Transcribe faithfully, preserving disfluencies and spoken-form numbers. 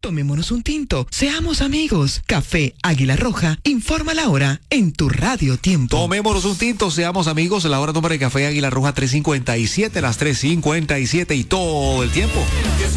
Tomémonos un tinto, seamos amigos. Café Águila Roja, informa la hora en tu Radio Tiempo. Tomémonos un tinto, seamos amigos. La hora número de Café Águila Roja tres cincuenta y siete, las tres cincuenta y siete y todo el tiempo.